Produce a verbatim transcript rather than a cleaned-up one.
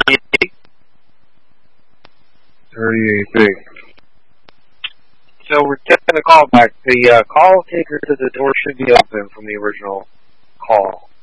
thirty-eight. thirty-eight B. So we're taking the call back. The uh, call taker to the door should be open from the original call.